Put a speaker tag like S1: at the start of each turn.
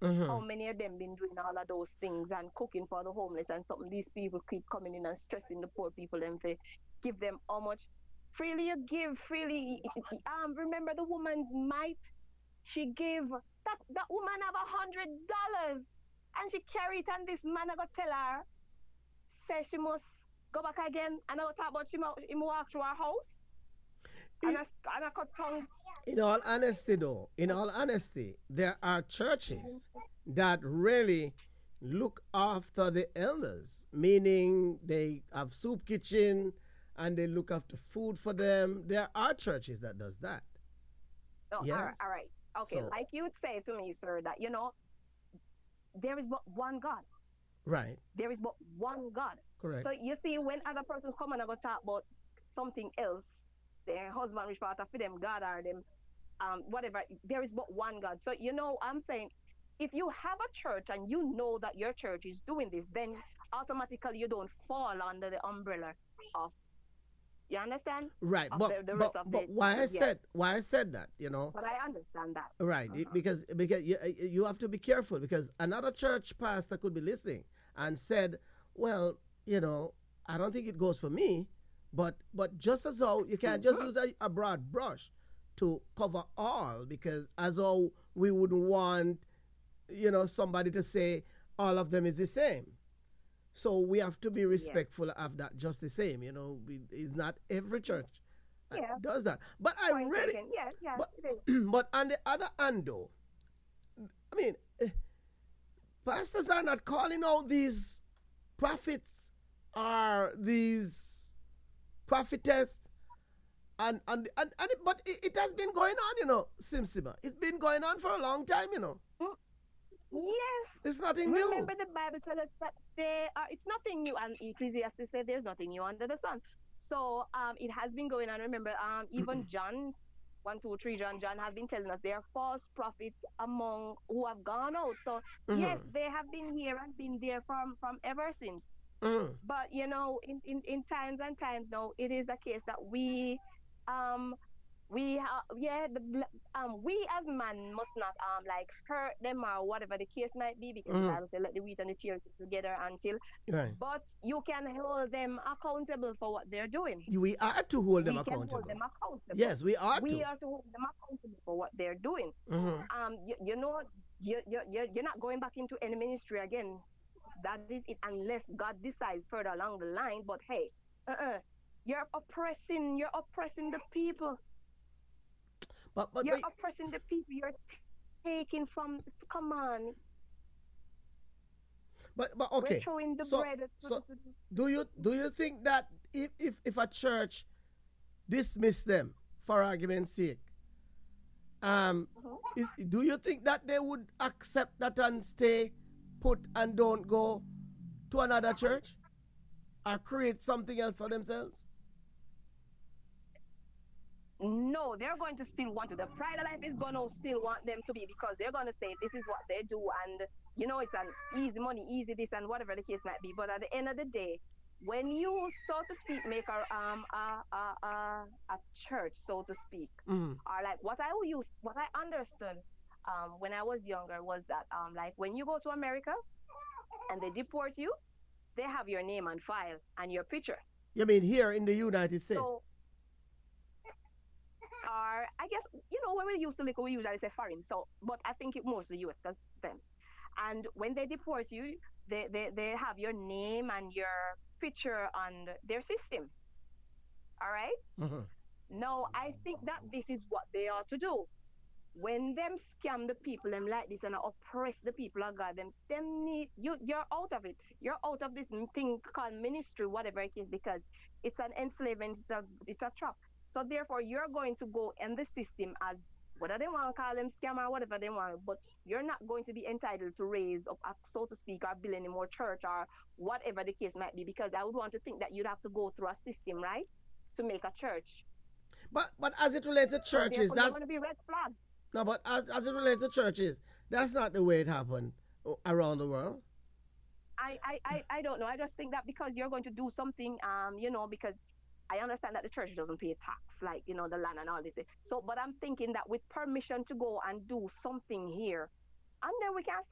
S1: How
S2: Mm-hmm.
S1: many of them been doing all of those things and cooking for the homeless and something? These people keep coming in and stressing the poor people and they give them how much freely you give, freely. Remember the woman's mite? She gave that woman have $100 and she carried it and this man I go tell her say she must go back again and I go talk about she walk through her house and
S2: I-
S1: I cut tongue.
S2: In all honesty, though, in all honesty, there are churches that really look after the elders, meaning they have soup kitchen and they look after food for them. There are churches that does that.
S1: No,
S2: Yes.
S1: all right. Okay,
S2: So,
S1: like you would say to me, sir, that there is but one God.
S2: right.
S1: There is but one God. So
S2: Correct.
S1: you see, when other persons come and I go talk about something else, their husband which part of them, God or them, whatever, there is but one God. So I'm saying if you have a church and you know that your church is doing this, then automatically you don't fall under the umbrella of you understand?
S2: Right.
S1: Of
S2: But
S1: the rest
S2: but
S1: of
S2: but
S1: the
S2: why I
S1: yes.
S2: said why I said that,
S1: But I understand that.
S2: right,
S1: Uh-huh.
S2: because you have to be careful because another church pastor could be listening and said, well, I don't think it goes for me, but just as how you can't just
S1: Mm-hmm.
S2: use a broad brush to cover all because as though we wouldn't want somebody to say all of them is the same. So we have to be
S1: Yes.
S2: respectful of that just the same. It's not every church
S1: Yeah.
S2: does that. But I
S1: Point
S2: really,
S1: taken. Yeah, yeah,
S2: but
S1: it is.
S2: but on the other hand, though, I mean, pastors are not calling out these prophets or these prophetess, but it has been going on, Simsima. It's been going on for a long time.
S1: Mm, yes.
S2: It's nothing new.
S1: Remember the Bible tells us that it's nothing new, and Ecclesiastes said there's nothing new under the sun. So it has been going on. Remember, even John, 1, 2, 3, John has been telling us there are false prophets among who have gone out. So yes,
S2: Mm-hmm.
S1: they have been here and been there from ever since.
S2: Mm-hmm.
S1: But in times and times now, it is a case that um we as man must not like hurt them or whatever the case might be because the
S2: Mm-hmm.
S1: Bible says let the wheat and the tear together until
S2: Right.
S1: but you can hold them accountable for what they're doing.
S2: We are to hold them
S1: We can hold
S2: accountable.
S1: them accountable.
S2: Yes, we are
S1: We
S2: to.
S1: are to hold them accountable for what they're doing.
S2: Mm-hmm.
S1: You're not going back into any ministry again. That is it, unless God decides further along the line. But hey, uh-uh, you're oppressing the people.
S2: But
S1: You're
S2: they,
S1: oppressing the people. You're taking from. Come on,
S2: but
S1: we're
S2: okay.
S1: throwing the
S2: So
S1: bread to
S2: so do you think that if a church dismiss them for argument's sake,
S1: Mhm.
S2: do you think that they would accept that and stay put and don't go to another church or create something else for themselves?
S1: No, they're going to still want to. The pride of life is going to still want them to be because they're going to say this is what they do, and it's an easy money, easy this, and whatever the case might be. But at the end of the day, when you, so to speak, make a church, so to speak,
S2: Mm.
S1: or like what I understood when I was younger was that like when you go to America and they deport you, they have your name on file and your picture.
S2: You mean here in the United States?
S1: So or I guess when we used to live, we usually say foreign. So, but I think it mostly U.S. because them. And when they deport you, they have your name and your picture on their system. All right.
S2: Mm-hmm.
S1: Now I think that this is what they are to do. When them scam the people them like this and oppress the people of God, them need you're out of it. You're out of this thing called ministry, whatever it is, because it's an enslavement, it's a trap. So therefore you're going to go in the system as whether they want to call them scam or whatever they want, but you're not going to be entitled to raise up, so to speak, or build any more church or whatever the case might be, because I would want to think that you'd have to go through a system, right? To make a church.
S2: But as it relates to
S1: So
S2: churches,
S1: therefore you're
S2: that's
S1: going to be red flag.
S2: no. But as it relates to churches, that's not the way it happened around the world.
S1: I don't know. I just think that because you're going to do something, because I understand that the church doesn't pay tax, like, the land and all this. So, but I'm thinking that with permission to go and do something here, and then we can